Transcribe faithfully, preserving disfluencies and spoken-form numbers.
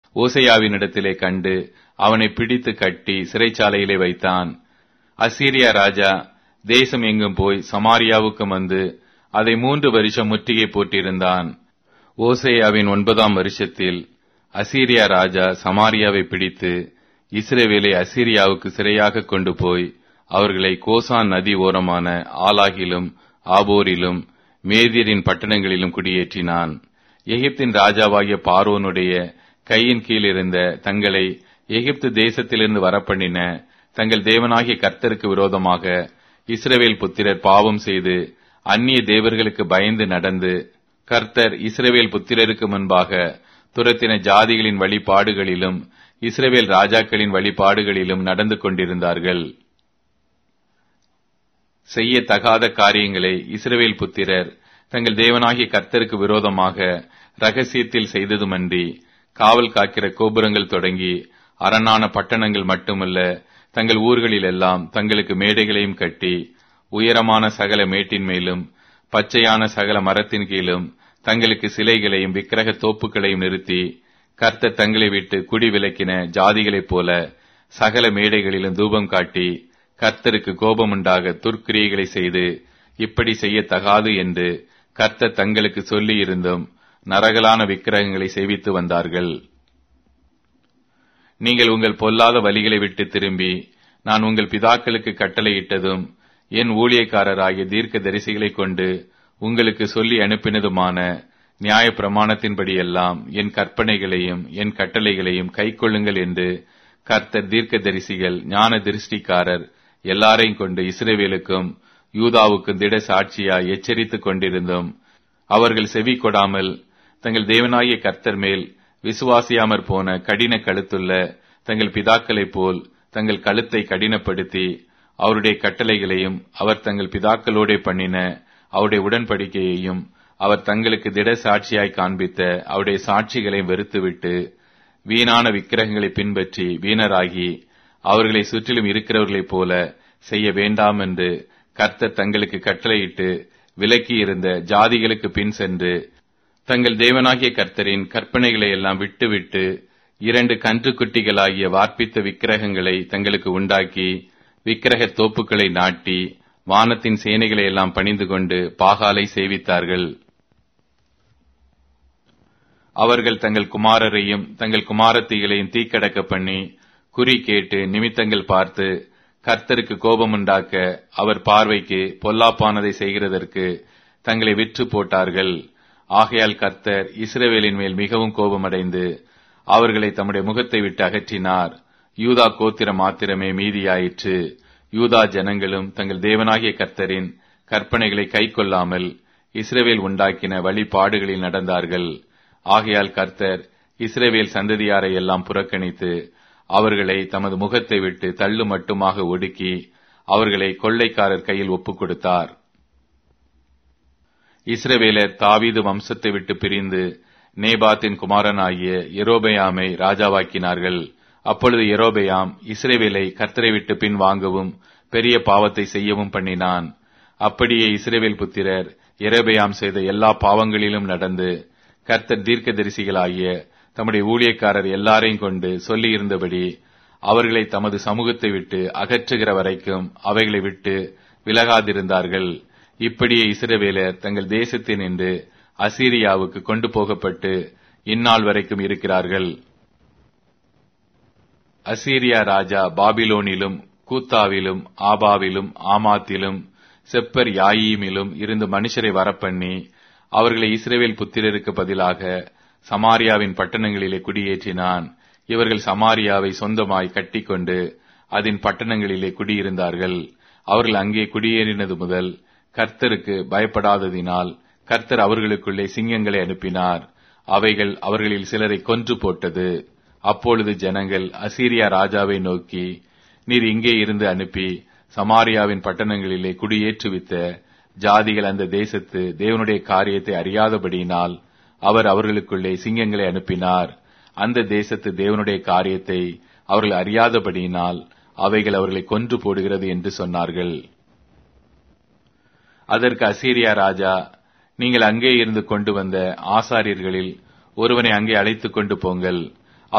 ஓசையாவினிடத்திலே கண்டு அவனை பிடித்து கட்டி சிறைச்சாலையிலே வைத்தான். அசீரியா ராஜா தேசம் எங்கும் போய் சமாரியாவுக்கு வந்து அதை மூன்று வருஷம் முற்றுகை போட்டிருந்தான். ஓசையாவின் ஒன்பதாம் வருஷத்தில் அசீரியா ராஜா சமாரியாவை பிடித்து இஸ்ரவேலை அசீரியாவுக்கு சிறையாக கொண்டு போய் அவர்களை கோசான் நதி ஓரமான ஆலாகிலும் ஆபோரிலும் மேதியரின் பட்டணங்களிலும் குடியேற்றினான். எகிப்தின் ராஜாவாகிய பார்வோனுடைய கையின் கீழ் இருந்த தங்களை எகிப்து தேசத்திலிருந்து வரப்பண்ணின தங்கள் தேவனாகிய கர்த்தருக்கு விரோதமாக இஸ்ரவேல் புத்திரர் பாவம் செய்து அந்நிய தேவர்களுக்கு பயந்து நடந்து கர்த்தர் இஸ்ரவேல் புத்திரருக்கு முன்பாக துரத்தின ஜாதிகளின் வழிபாடுகளிலும் இஸ்ரவேல் ராஜாக்களின் வழிபாடுகளிலும் நடந்து கொண்டிருந்தார்கள். செய்யத்தகாத காரியங்களை இஸ்ரவேல் புத்திரர் தங்கள் தேவனாகிய கர்த்தருக்கு விரோதமாக இரகசியத்தில் செய்ததுமன்றி காவல் காக்கிற கோபுரங்கள் தொடங்கி அரணான பட்டணங்கள் மட்டுமல்ல, தங்கள் ஊர்களிலெல்லாம் தங்களுக்கு மேடைகளையும் கட்டி உயரமான சகல மேட்டின் மேலும் பச்சையான சகல மரத்தின் கீழும் தங்களுக்கு சிலைகளையும் விக்கிரக தோப்புகளையும் நிறுத்தி கர்த்தர் தங்களை விட்டு குடி விலக்கின ஜாதிகளைப் போல சகல மேடைகளிலும் தூபம் காட்டி கர்த்தருக்கு கோபமுண்டாக துர்க்கிரியைகளை செய்து இப்படி செய்யத்தகாது என்று கர்த்தர் தங்களுக்கு சொல்லி இருந்தும் நரகலான விக்கிரகங்களை சேவித்து வந்தார்கள். நீங்கள் உங்கள் பொல்லாத வழிகளை விட்டு திரும்பி நான் உங்கள் பிதாக்களுக்கு கட்டளையிட்டதும் என் ஊழியக்காரராகிய தீர்க்க தரிசிகளை கொண்டு உங்களுக்கு சொல்லி அனுப்பினதுமான நியாய பிரமாணத்தின்படியெல்லாம் என் கற்பனைகளையும் என் கட்டளைகளையும் கைக்கொள்ளுங்கள் என்று கர்த்தர் தீர்க்க தரிசிகள் ஞான திருஷ்டிக்காரர் எல்லாரையும் கொண்டு இஸ்ரவேலுக்கும் யூதாவுக்கும் திட சாட்சியாய் எச்சரித்துக் கொண்டிருந்தும் அவர்கள் செவி கொடாமல் தங்கள் தேவனாகிய கர்த்தர் மேல் விசுவாசியாமற் போன கடின கழுத்துள்ள தங்கள் பிதாக்களைப் போல் தங்கள் கழுத்தை கடினப்படுத்தி அவருடைய கட்டளைகளையும் அவர் தங்கள் பிதாக்களோடே பண்ணின அவருடைய உடன்படிக்கையையும் அவர் தங்களுக்கு திட சாட்சியாய் காண்பித்த அவருடைய சாட்சிகளையும் வெறுத்துவிட்டு வீணான விக்கிரகங்களை பின்பற்றி வீணராகி அவர்களை சுற்றிலும் இருக்கிறவர்களைப் போல செய்ய வேண்டாம் என்று கர்த்தர் தங்களுக்கு கட்டளையிட்டு விலக்கி இருந்த ஜாதிகளுக்கு பின் சென்று தங்கள் தேவனாகிய கர்த்தரின் கற்பனைகளை எல்லாம் விட்டுவிட்டு இரண்டு கன்றுக்குட்டிகளாகிய வார்ப்பித்த விக்கிரகங்களை தங்களுக்கு உண்டாக்கி விக்கிரக தோப்புக்களை நாட்டி வானத்தின் சேனைகளை எல்லாம் பணிந்து கொண்டு பாகாலை சேவித்தார்கள். அவர்கள் தங்கள் குமாரரையும் தங்கள் குமாரத்திகளையும் தீக்கடக்க பண்ணி குறி கேட்டு நிமித்தங்கள் பார்த்து கர்த்தருக்கு கோபமுண்டாக்க அவர் பார்வைக்கு பொல்லாப்பானதை செய்கிறதற்கு தங்களை விற்று போட்டார்கள். ஆகையால் கர்த்தர் இஸ்ரவேலின் மேல் மிகவும் கோபமடைந்து அவர்களை தம்முடைய முகத்தை விட்டு அகற்றினார். யூதா கோத்திரம் மாத்திரமே மீதியாயிற்று. யூதா ஜனங்களும் தங்கள் தேவனாகிய கர்த்தரின் கற்பனைகளை கைக்கொள்ளாமல் இஸ்ரவேல் உண்டாக்கின வழிபாடுகளில் நடந்தார்கள். ஆகையால் கர்த்தர் இஸ்ரவேல் சந்ததியாரை எல்லாம் புறக்கணித்து அவர்களை தமது முகத்தை விட்டு தள்ளு மட்டுமாக ஒடுக்கி அவர்களை கொள்ளைக்காரர் கையில் ஒப்புக் கொடுத்தார். இஸ்ரவேலர் தாவீது வம்சத்தை விட்டு பிரிந்து நேபாத்தின் குமாரனாகிய யெரொபெயாமை ராஜாவாக்கினார்கள். அப்பொழுது யெரொபெயாம் இஸ்ரவேலை கர்த்தரை விட்டு பின் வாங்கவும் பெரிய பாவத்தை செய்யவும் பண்ணினான். அப்படியே இஸ்ரவேல் புத்திரர் யெரொபெயாம் செய்த எல்லா பாவங்களிலும் நடந்து கர்த்தர் தீர்க்கதரிசிகளாகிய தம்முடைய ஊழியக்காரர் எல்லாரையும் கொண்டு சொல்லியிருந்தபடி அவர்களை தமது சமூகத்தை விட்டு அகற்றுகிற வரைக்கும் அவைகளை விட்டு விலகாதிருந்தார்கள். இப்படியே இஸ்ரவேலர் தங்கள் தேசத்தினின்று அசீரியாவுக்கு கொண்டு போகப்பட்டு இந்நாள் வரைக்கும் இருக்கிறார்கள். அசீரியா ராஜா பாபிலோனிலும் கூத்தாவிலும் ஆபாவிலும் ஆமாத்திலும் செப்பர் யாயீமிலும் இருந்து மனுஷரை வரப்பண்ணி அவர்களை இஸ்ரவேல் புத்திரருக்கு பதிலாக சமாரியாவின் பட்டணங்களிலே குடியேற்றினான். இவர்கள் சமாரியாவை சொந்தமாய் கட்டிக்கொண்டு அதன் பட்டணங்களிலே குடியிருந்தார்கள். அவர்கள் அங்கே குடியேறினது முதல் கர்த்தருக்கு பயப்படாததினால் கர்த்தர் அவர்களுக்குள்ளே சிங்கங்களை அனுப்பினார். அவைகள் அவர்களில் சிலரை கொன்று போட்டது. அப்பொழுது ஜனங்கள் அசீரியா ராஜாவை நோக்கி, நீர் இங்கே இருந்து அனுப்பி சமாரியாவின் பட்டணங்களிலே குடியேற்றுவித்த ஜாதிகள் அந்த தேசத்து தேவனுடைய காரியத்தை அறியாதபடியினால் அவர் அவர்களுக்குள்ளே சிங்கங்களை அனுப்பினார். அந்த தேசத்து தேவனுடைய காரியத்தை அவர்கள் அறியாதபடியினால் அவைகள் அவர்களை கொன்று போடுகிறது என்று சொன்னார்கள். அதற்கு அசீரியா ராஜா, நீங்கள் அங்கே இருந்து கொண்டு வந்த ஆசாரியர்களில் ஒருவனை அங்கே அழைத்துக் கொண்டு போங்கள்.